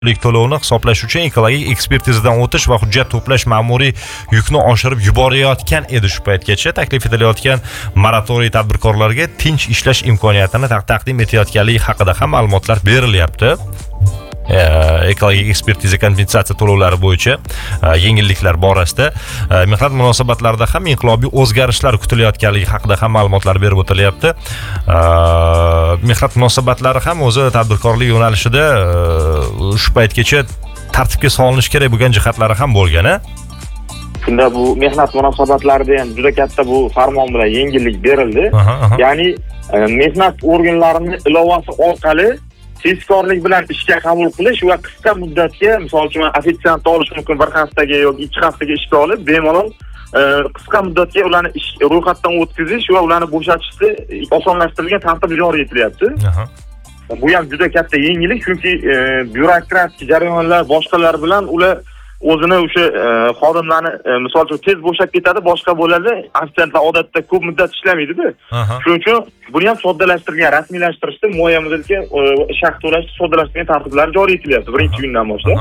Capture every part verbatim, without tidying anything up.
to'lovni hisoblash uchun ekologik ekspertizadan o'tish va hujjat to'plash ma'muriy yukni oshirib yuborayotgan edi. Shu paytgacha taklif etilayotgan moratoriy tadbirkorlarga tinch ishlash imkoniyatini taqdim etayotganligi haqida ham ma'lumotlar berilyapti. Ekologik ekspertiza kompensatsiya to'lovlari bo'yicha yengilliklar borasida mehnat munosabatlarida ham inqilobiy o'zgarishlar kutilayotganligi haqida ham ma'lumotlar berib o'tilyapti. Mehnat munosabatlari ham o'zi tadbirkorlik yo'nalishida shu paytgacha tartibga solinish kerak bo'lgan jihatlari ham bo'lgan. Shunda bu mehnat munosabatlarida ham juda katta bu farmon bilan yengillik berildi. Ya'ni mehnat organlarini ilovasi orqali tezkorlik bilan ishga qabul qilish va qisqa muddatga, misol uchun ofitsiant olish mumkin, bir haftaga yoki ikki haftaga ishga olib, bemalol qisqa muddatga ularni ish ro'yxatdan o'tkazish va ularni bo'shatishni osonlashtirilgan tartib joriy etilyapti. Bu ham juda katta yengillik, chunki byurokratik jarayonlar boshqalar bilan ular o'zini o'sha xodimlarni misol uchun tez bo'shab ketadi, boshqa bo'ladi. Ofitsiantlar odatda ko'p muddat ishlamaydi-da. Shuning uchun buni ham soddalashtirilgan, rasmiylashtirishda muayyan muddatga ish haqi to'lashni soddalashtirgan tartiblar joriy etilyapti birinchi kundan boshlab.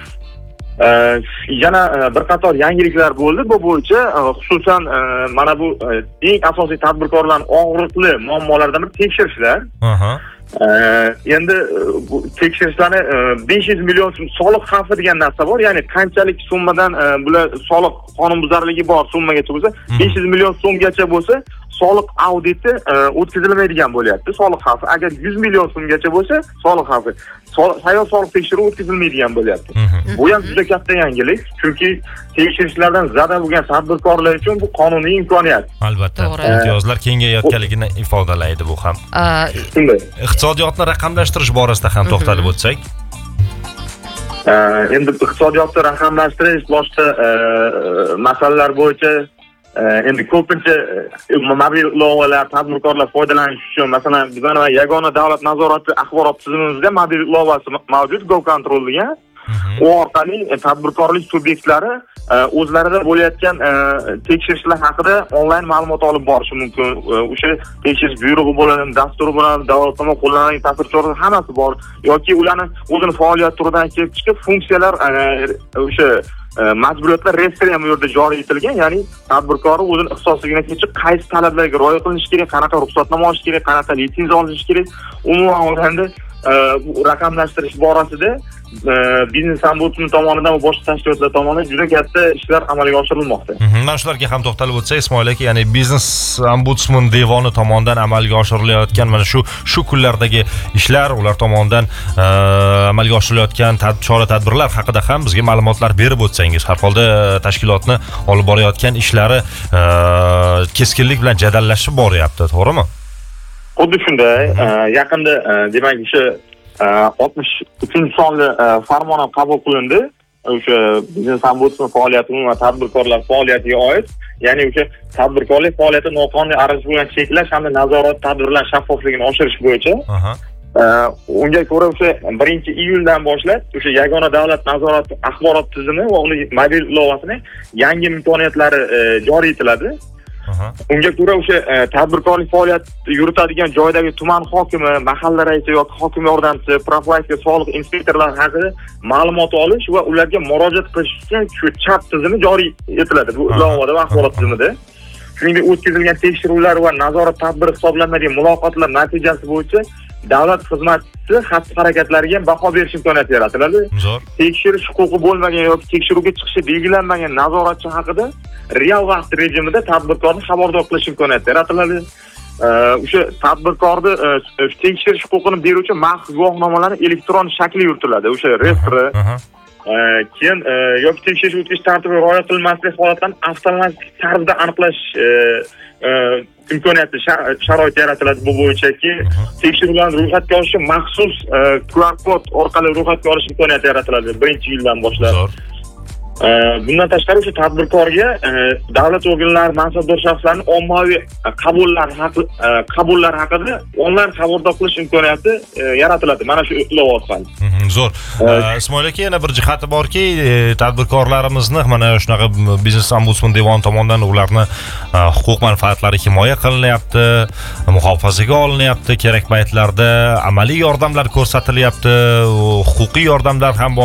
Yana bir qator yangiliklar bo'ldi bu bo'yicha, xususan mana bu eng asosiy tadbirkorlarning og'riqli muammolaridan biri tekshirishlar. Endi bu tekshirishlarni besh yuz million soliq xavfi degan narsa bor. Ya'ni qanchalik summadan bular soliq qonunbuzarligi bor summagacha bo'lsa, besh yuz million so'mgacha bo'lsa, soliq auditi o'tkazilmaydigan bo'lyapti. Soliq xavfi agar yuz million so'mgacha bo'lsa, soliq xavfi sayyor soliq tekshiruvi o'tkazilmaydigan bo'lyapti. Bu ham juda katta yangilik, chunki tekshirishlardan zada bo'lgan tadbirkorlar uchun bu qonuniy imkoniyat. Albatta, imtiyozlar kengayayotganligini ifodalaydi bu ham. Iqtisodiyotni raqamlashtirish borasida ham to'xtalib o'tsak. Endi iqtisodiyotni raqamlashtirish boshqa masalalar bo'yicha endi ko'pincha mobil ilovalar tadbirkorlar foydalanish uchun, masalan, bizning yagona davlat nazorati axborot tizimimizda mobil ilovasi mavjud, Go Control degan. U orqali tadbirkorlik subyektlari o'zlarida bo'layotgan tekshirishlar haqida onlayn ma'lumot olib borishi mumkin. O'sha tekshirish buyrug'i bo'ladimi, dasturi bo'ladimi, davlat tomonidan qo'llanilgan tadbirkorlar hammasi bor. Yoki ularni o'zini faoliyat turidan kelib chiqib funksiyalar o'sha majburiyatlar reyestri ham bu yerda joriy etilgan. Ya'ni tadbirkor o'zining ixtisosligiga ko'chib qaysi talablarga rioya qilinishi kerak, qanaqa ruxsatnoma olish kerak, qanaqa litsenziya olish kerak, umuman olganda raqamlashtirish borasida biznes ombudsman tomonidan va boshqa tashkilotlar tomonidan juda katta ishlar amalga oshirilmoqda. Mana shularga ham to'xtalib o'tsak, Ismoil aka, ya'ni biznes ombudsman devoni tomonidan amalga oshirilayotgan mana shu shu kunlardagi ishlar, ular tomonidan amalga oshirilayotgan chora-tadbirlar haqida ham bizga ma'lumotlar berib o'tsangiz, har holda tashkilotni olib borayotgan ishlari keskinlik bilan jadallashib boryapti, to'g'rimi? Xuddi shunday, yaqinda demak o'sha oltmish uchinchi sonli farmon ham qabul qilindi. O'sha biznes ombudsman faoliyati va tadbirkorlar faoliyatiga oid, ya'ni o'sha tadbirkorlik faoliyati noqonuniy aralashish bilan cheklash hamda nazorat tadbirlar shaffofligini oshirish bo'yicha. Unga ko'ra o'sha birinchi iyuldan boshlab o'sha yagona davlat nazorati axborot tizimi va uning mobil ilovasining yangi imkoniyatlari joriy etiladi. Unga ko'ra o'sha tadbirkorlik faoliyat yuritadigan joydagi tuman hokimi, mahalla raisi yoki hokim yordamchisi, profilaktika soliq inspektorlari haqida ma'lumot olish va ularga murojaat qilish uchun shu chat tizimi joriy etiladi bu ilovada va axborot tizimida. Shuningdek, o'tkazilgan tekshiruvlar va nazorat tadbiri hisoblanadigan muloqotlar natijasi bo'yicha davlat xizmatchisi xatti-harakatlariga baho berish imkoniyati yaratiladi. Tekshirish huquqi bo'lmagan yoki tekshiruvga chiqishi belgilanmagan nazoratchi haqida real vaqt rejimida tadbirkorni xabardor qilish imkoniyati yaratiladi. O'sha tadbirkorni tekshirish huquqini beruvchi maxsus guvohnomalarni elektron shaklda yuritiladi. O'sha reyestri keyin yoki tekshirish o'tkazish tartibiga rioya qilinmasligi holatlarini avtomatik tarzda aniqlash imkoniyati sharoit yaratiladi. Bu bo'yichaki tekshiruvlarni ro'yxatga olish maxsus Q R kod orqali ro'yxatga olish imkoniyati yaratiladi birinchi yildan boshlab. Bundan tashqari o'sha tadbirkorga davlat organlari, mansabdor shaxslarning ommaviy qabullari haqi qabullari haqida onlayn xabardor qilish imkoniyati yaratiladi. Mana shu ilova orqali. Zo'r. Ismoil aka, yana bir jihati borki, tadbirkorlarimizni mana shunaqa biznes ombudsman devoni tomonidan ularni huquq manfaatlari himoya qilinyapti, muhofazaga olinyapti, kerak paytlarda amaliy yordamlar ko'rsatilyapti, huquqiy yordamlar ham